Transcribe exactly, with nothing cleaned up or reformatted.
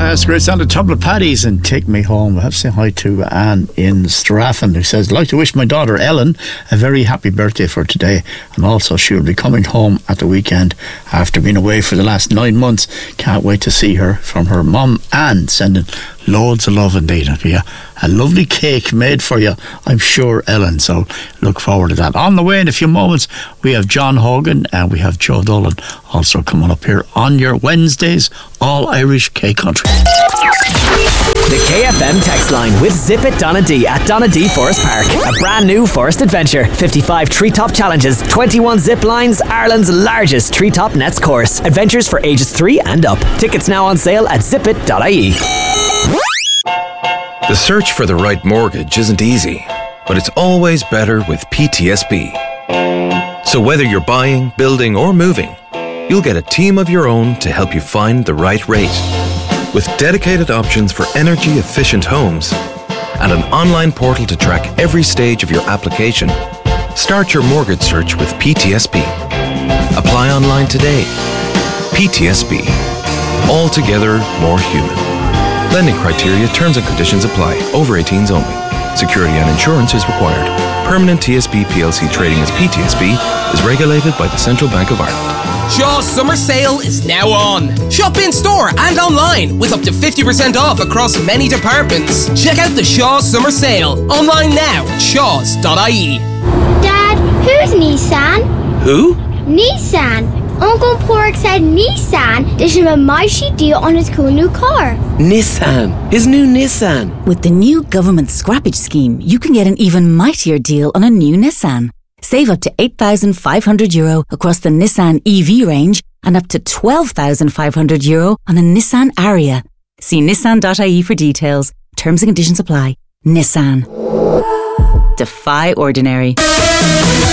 Fantastic. It's on the Tumble of Paddy's and Take Me Home. I have to say hi to Anne in Straffan, who says, I'd like to wish my daughter Ellen a very happy birthday for today, and also she will be coming home at the weekend after being away for the last nine months. Can't wait to see her. From her mum Anne, sending loads of love indeed. It'll be a, a lovely cake made for you, I'm sure, Ellen, so look forward to that. On the way in a few moments we have John Hogan and we have Joe Dolan also coming up here on your Wednesdays All Irish K Country. The K F M text line with Zip It Donna D at Donna D Forest Park. A brand new forest adventure. fifty-five treetop challenges, twenty-one zip lines, Ireland's largest treetop nets course. Adventures for ages three and up. Tickets now on sale at zip it dot I E. The search for the right mortgage isn't easy, but it's always better with P T S B. So whether you're buying, building or moving, you'll get a team of your own to help you find the right rate. With dedicated options for energy-efficient homes and an online portal to track every stage of your application, start your mortgage search with P T S B. Apply online today. P T S B. Altogether more human. Lending criteria, terms and conditions apply. Over eighteens only. Security and insurance is required. Permanent T S B P L C trading as P T S B is regulated by the Central Bank of Ireland. Shaw's summer sale is now on. Shop in store and online with up to fifty percent off across many departments. Check out the Shaw's summer sale online now at shaws dot I E. Dad, who's Nissan? Who? Nissan. Uncle Pork said Nissan. There's a mighty deal on his cool new car. Nissan. His new Nissan. With the new government scrappage scheme, you can get an even mightier deal on a new Nissan. Save up to eight thousand five hundred euro across the Nissan E V range and up to twelve thousand five hundred euro on a Nissan Ariya. See nissan dot I E for details. Terms and conditions apply. Nissan. Defy ordinary.